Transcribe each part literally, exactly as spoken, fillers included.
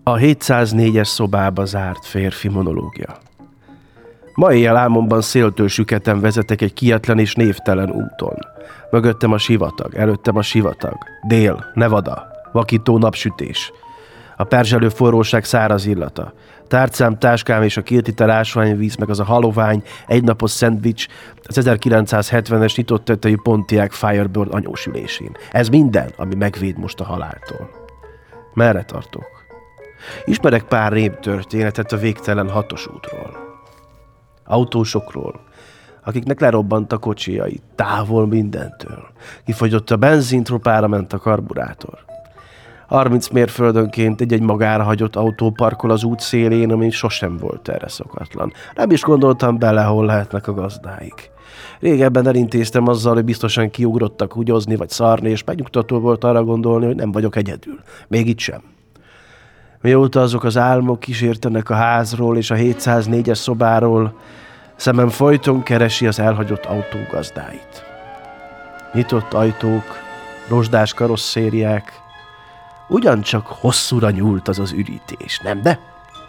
A hétszáznégyes szobába zárt férfi monológia. Ma éjjel álmomban széltől süketen vezetek egy kietlen és névtelen úton. Mögöttem a sivatag, előttem a sivatag. Dél, Nevada, vakító napsütés. A perzselő forróság száraz illata. Tárcám, táskám és a két liter ásványvíz, meg az a halovány, egynapos szendvics az ezerkilencszázhetvenes nyitott tetejű Pontiac Firebird anyósülésén. Ez minden, ami megvéd most a haláltól. Merre tartok? Ismerek pár rém történetet a végtelen hatos útról. Autósokról, akiknek lerobbant a kocsijai, távol mindentől. Kifogyott a benzin, tropára ment a karburátor. harminc mérföldönként egy-egy magára hagyott autó parkol az út szélén, ami sosem volt erre szokatlan. Nem is gondoltam bele, hol lehetnek a gazdáik. Régebben elintéztem azzal, hogy biztosan kiugrottak húgyozni vagy szarni, és megnyugtató volt arra gondolni, hogy nem vagyok egyedül. Még itt sem. Mióta azok az álmok kísértenek a házról és a hétszáznégyes szobáról, szemem folyton keresi az elhagyott autó gazdáit. Nyitott ajtók, rozsdás karosszériák, ugyancsak hosszúra nyúlt az az ürítés, nem de?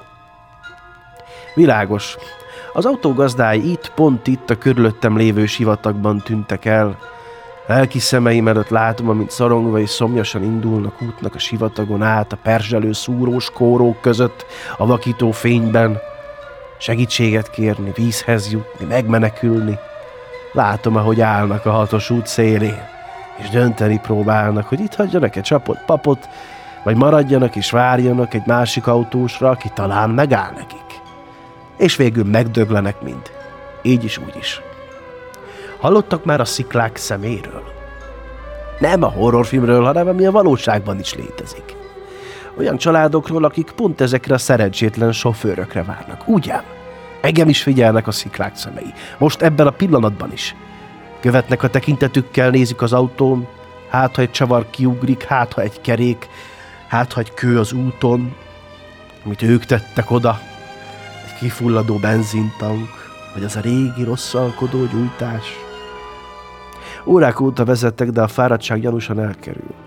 Világos. Az autó gazdái itt, pont itt a körülöttem lévő sivatagban tűntek el. Lelki szemeim előtt látom, amint szorongva és szomjasan indulnak útnak a sivatagon át, a perzselő szúrós kórók között, a vakító fényben. Segítséget kérni, vízhez jutni, megmenekülni. Látom, ahogy állnak a hatos út szélén, és dönteni próbálnak, hogy itt hagyjanak egy csapott papot, vagy maradjanak és várjanak egy másik autósra, aki talán megáll nekik. És végül megdöglenek mind. Így is, úgy is. Hallottak már a sziklák szeméről? Nem a horrorfilmről, hanem ami a valóságban is létezik. Olyan családokról, akik pont ezekre a szerencsétlen sofőrökre várnak. Ugyan? Engem is figyelnek a sziklák szemei. Most ebben a pillanatban is. Követnek a tekintetükkel, nézik az autón, hát ha egy csavar kiugrik, hát ha egy kerék, hát ha egy kő az úton, amit ők tettek oda, egy kifulladó benzintank, vagy az a régi rosszalkodó gyújtás. Órák óta vezettek, de a fáradtság gyanúsan elkerül.